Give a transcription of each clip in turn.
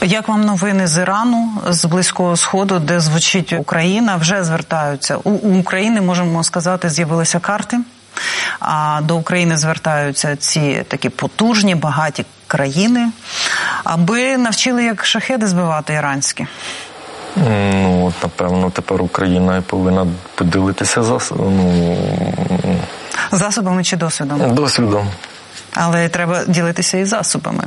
Як вам новини з Ірану, з Близького Сходу, де звучить Україна, вже звертаються? У України, можемо сказати, з'явилися карти, а до України звертаються ці такі потужні, багаті країни, аби навчили, як шахеди збивати іранські. Ну, напевно, тепер Україна повинна поділитися засобами чи досвідом? Досвідом. Але треба ділитися і засобами.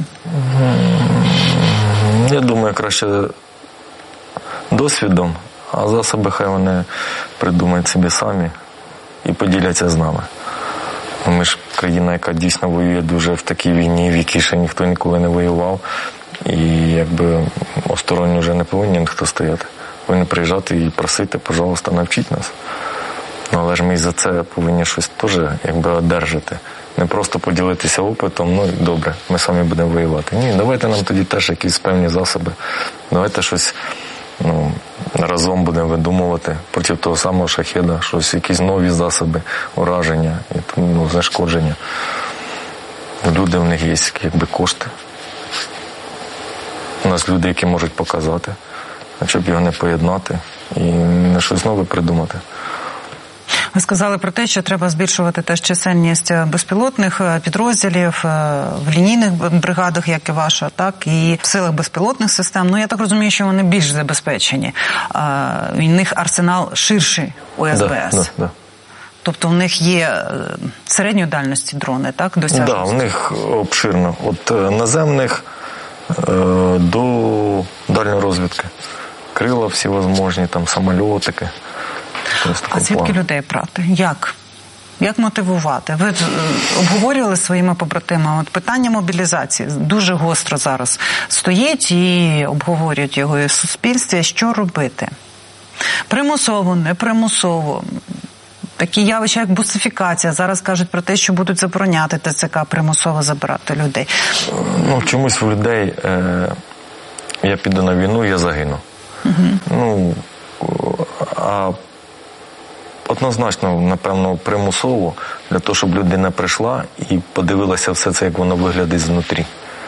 Я думаю, краще досвідом, а засоби хай вони придумають собі самі і поділяться з нами. Ми ж країна, яка дійсно воює дуже в такій війні, в якій ще ніхто ніколи не воював. І якби осторонньо вже не повинен хто стояти. Повинні приїжджати і просити, пожалуйста, навчіть нас. Але ж ми і за це повинні щось теж якби одержати. Не просто поділитися опитом, ну добре, ми самі будемо воювати. Ні, давайте нам тоді теж якісь певні засоби. Давайте щось разом будемо видумувати проти того самого шахеда, щось, якісь нові засоби ураження і знешкодження. Люди, в них є якби кошти. У нас люди, які можуть показати, а щоб його не поєднати і не щось нове придумати. Ви сказали про те, що треба збільшувати теж чисельність безпілотних підрозділів в лінійних бригадах, як і ваша, так, і в силах безпілотних систем. Ну, я так розумію, що вони більш забезпечені. У них арсенал ширший у СБС. Да. Тобто в них є середньої дальності дрони, так, досяжності? Так, у них обширно. От наземних до дальньої розвідки. Крила всі можливі, там самольотики. А звідки людей брати? Як? Як мотивувати? Ви обговорювали своїми побратимами? От питання мобілізації дуже гостро зараз стоїть і обговорюють його і в суспільстві. Що робити? Примусово, непримусово. Такі явища, як бусифікація. Зараз кажуть про те, що будуть забороняти ТЦК примусово забирати людей. Ну, чомусь у людей я піду на війну, я загину. Ну, а однозначно, напевно, примусово, для того, щоб людина прийшла і подивилася все це, як воно виглядає знутрі.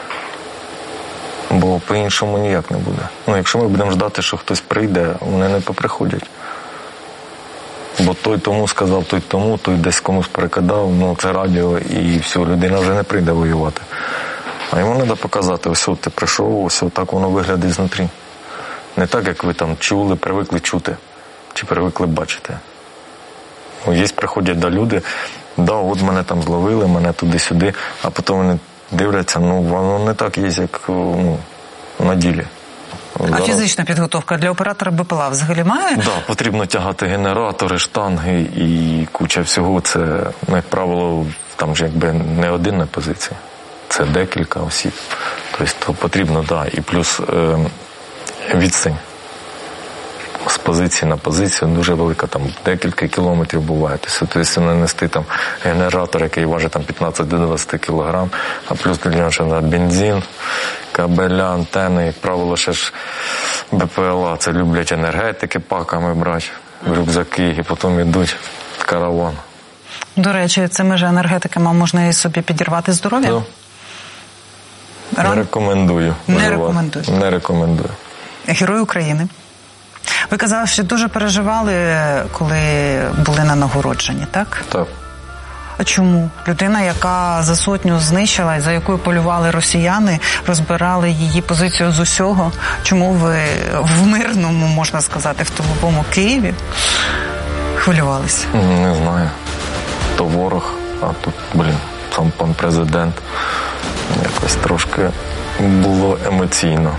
Бо по-іншому ніяк не буде. Ну, якщо ми будемо ждати, що хтось прийде, вони не поприходять. Бо той тому сказав, той тому, той десь комусь перекидав, ну це радіо, і все, людина вже не прийде воювати. А йому треба показати, ось ти прийшов, ось так воно виглядає знутрі. Не так, як ви там чули, привикли чути, чи привикли бачити. Ну, є, приходять люди, от мене там зловили, мене туди-сюди, а потім вони дивляться, воно не так є, як на ділі. А фізична підготовка для оператора БПЛА взагалі має? Так, потрібно тягати генератори, штанги і куча всього. Це, як правило, там ж якби не один на позиції. Це декілька осіб. Тобто потрібно, і плюс відстань з позиції на позицію дуже велика, там декілька кілометрів буває. Тобто нанести там генератор, який важить там 15 до 20 кілограм, а плюс ще на бензин, кабеля, антени, як правило, ще ж БПЛА, це люблять енергетики паками брати, рюкзаки, і потім йдуть в караван. До речі, цими ж енергетиками можна і собі підірвати здоров'я? Не рекомендую. Не рекомендую. Герой України. Ви казали, що дуже переживали, коли були на нагородженні, так? Так. А чому? Людина, яка за сотню знищила і за якою полювали росіяни, розбирали її позицію з усього. Чому ви в мирному, можна сказати, в тиловому Києві хвилювалися? Не знаю. То ворог, а тут, сам пан президент. Якось трошки було емоційно.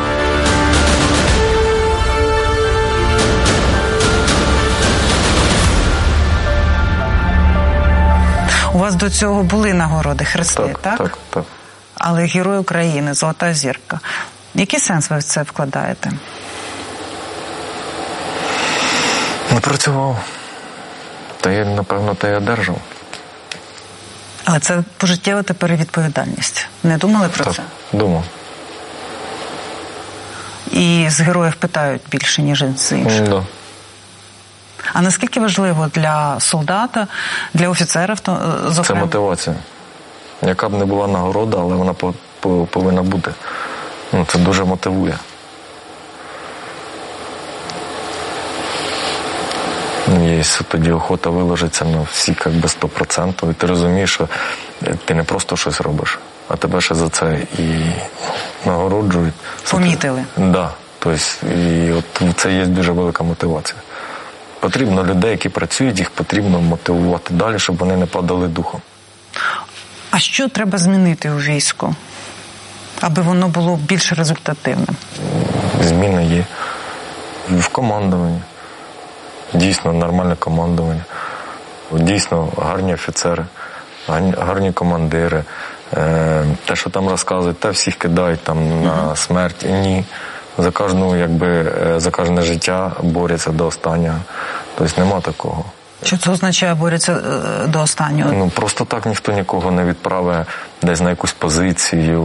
У вас до цього були нагороди, хрести, так? Так. Але Герой України, Золота зірка. Який сенс ви в це вкладаєте? Не працював. Та я, напевно, те й одержав. Але це пожиттєва тепер відповідальність. Не думали про це? Думав. І з героїв питають більше, ніж з інших? Да. А наскільки важливо для солдата, для офіцера, зокрема? Це мотивація. Яка б не була нагорода, але вона повинна бути. Це дуже мотивує. Є тоді охота виложитися на всі 100%. І ти розумієш, що ти не просто щось робиш, а тебе ще за це і нагороджують. Помітили. Так. Да. Тобто, і от це є дуже велика мотивація. Потрібно людей, які працюють, їх потрібно мотивувати далі, щоб вони не падали духом. А що треба змінити у війську, аби воно було більш результативним? Зміни є в командуванні. Дійсно нормальне командування. Дійсно гарні офіцери, гарні командири. Те, що там розказують, те всіх кидають там на смерть. Ні. За кожне життя борються до останнього. Тобто нема такого. Що це означає борються до останнього? Просто так ніхто нікого не відправить десь на якусь позицію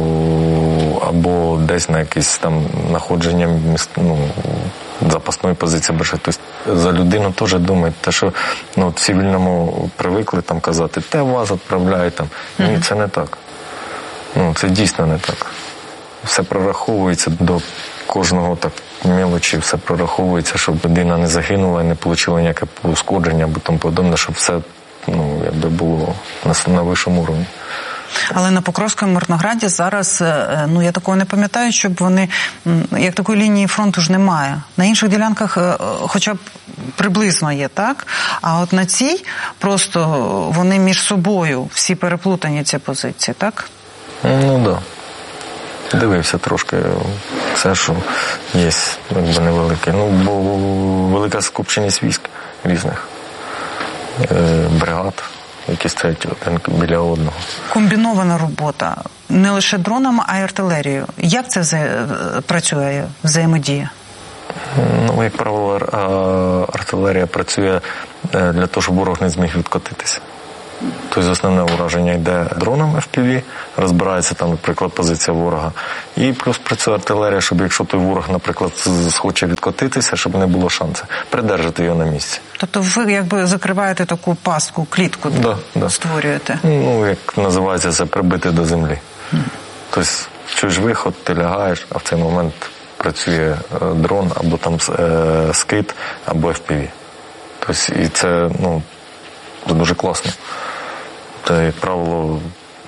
або десь на якесь там знаходження запасної позиції. Тобто за людину теж думають, те, що в цивільному привикли там казати, те вас відправляють там. Ні, це не так. Це дійсно не так. Все прораховується до кожного так мелочі, все прораховується, щоб людина не загинула і не отримала ніяке ушкодження або тому подобне, щоб все було на вищому рівні. Але на Покровському Мирнограді зараз, я такого не пам'ятаю, щоб вони, як такої лінії фронту ж немає. На інших ділянках хоча б приблизно є, так? А от на цій просто вони між собою всі переплутані, ці позиції, так? Так. Дивився трошки все, що є, невелике. Бо велика скупченість військ різних, бригад, які стоять один біля одного. Комбінована робота не лише дронами, а й артилерією. Як це працює, взаємодія? Як правило, артилерія працює для того, щоб ворог не зміг відкотитися. Тобто основне ураження йде дроном FPV, розбирається там, наприклад, позиція ворога. І плюс працює артилерія, щоб якщо той ворог, наприклад, схоче відкотитися, щоб не було шансу придержати його на місці. Тобто ви закриваєте таку пастку, клітку створюєте? Як називається це, прибити до землі. Тобто чуєш виход, ти лягаєш, а в цей момент працює дрон, або там скид, або FPV. Тобто і це, дуже класно. Та, як правило,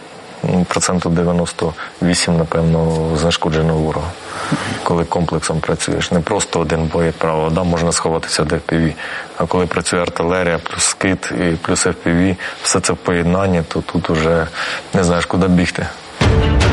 98%, напевно, знешкодженого ворога. Коли комплексом працюєш. Не просто один бой, як правило, можна сховатися до FPV. А коли працює артилерія, плюс скид і плюс FPV, все це в поєднанні, то тут уже не знаєш, куди бігти.